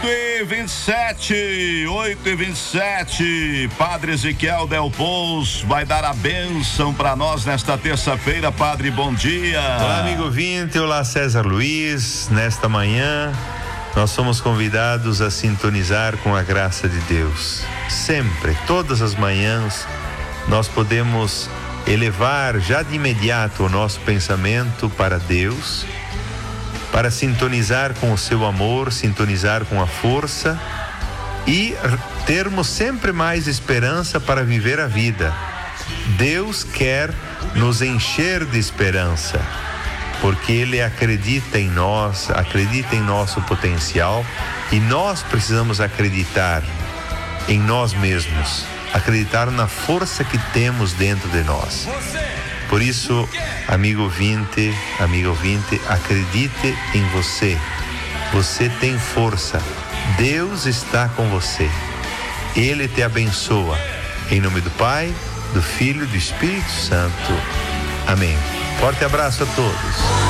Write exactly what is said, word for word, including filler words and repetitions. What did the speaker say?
oito e vinte e sete, oito e vinte e sete. Padre Ezequiel Del Pous vai dar a bênção para nós nesta terça-feira. Padre, bom dia. Olá, amigo ouvinte. Olá, César Luiz. Nesta manhã, nós somos convidados a sintonizar com a graça de Deus. Sempre, todas as manhãs, nós podemos elevar já de imediato o nosso pensamento para Deus, para sintonizar com o seu amor, sintonizar com a força e termos sempre mais esperança para viver a vida. Deus quer nos encher de esperança, porque Ele acredita em nós, acredita em nosso potencial, e nós precisamos acreditar em nós mesmos, acreditar na força que temos dentro de nós. Por isso, amigo ouvinte, amigo ouvinte, acredite em você. Você tem força. Deus está com você. Ele te abençoa. Em nome do Pai, do Filho e do Espírito Santo. Amém. Forte abraço a todos.